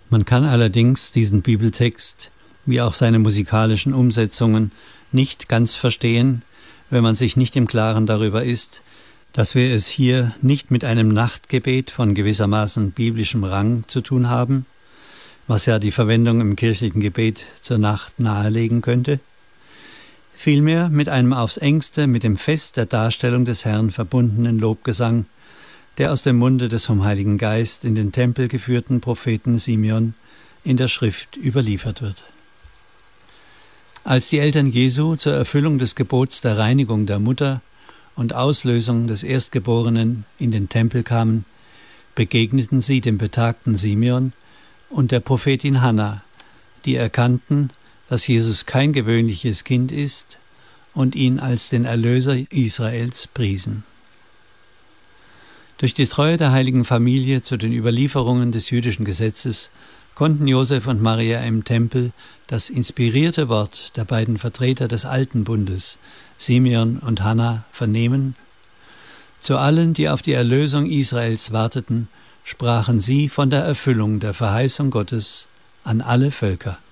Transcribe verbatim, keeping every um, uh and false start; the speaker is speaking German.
Man kann allerdings diesen Bibeltext, wie auch seine musikalischen Umsetzungen, nicht ganz verstehen, wenn man sich nicht im Klaren darüber ist, dass wir es hier nicht mit einem Nachtgebet von gewissermaßen biblischem Rang zu tun haben, was ja die Verwendung im kirchlichen Gebet zur Nacht nahelegen könnte, vielmehr mit einem aufs engste mit dem Fest der Darstellung des Herrn verbundenen Lobgesang, der aus dem Munde des vom Heiligen Geist in den Tempel geführten Propheten Simeon in der Schrift überliefert wird. Als die Eltern Jesu zur Erfüllung des Gebots der Reinigung der Mutter und Auslösung des Erstgeborenen in den Tempel kamen, begegneten sie dem betagten Simeon und der Prophetin Hannah, die erkannten, dass Jesus kein gewöhnliches Kind ist und ihn als den Erlöser Israels priesen. Durch die Treue der heiligen Familie zu den Überlieferungen des jüdischen Gesetzes konnten Josef und Maria im Tempel das inspirierte Wort der beiden Vertreter des Alten Bundes, Simeon und Hannah, vernehmen. Zu allen, die auf die Erlösung Israels warteten, sprachen sie von der Erfüllung der Verheißung Gottes an alle Völker.